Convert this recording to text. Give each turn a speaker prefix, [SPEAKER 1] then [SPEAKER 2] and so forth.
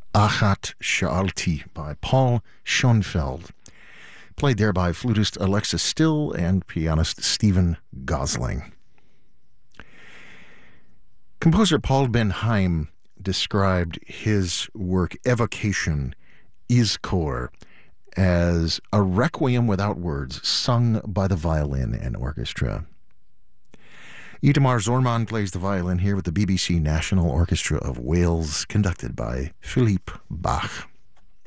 [SPEAKER 1] Achat Sha'alti by Paul Schoenfeld, played there by flutist Alexis Still and pianist Stephen Gosling. Composer Paul Ben Haim described his work Evocation, Izkor, as a requiem without words sung by the violin and orchestra. Itamar Zorman plays the violin here with the BBC National Orchestra of Wales, conducted by Philippe Bach.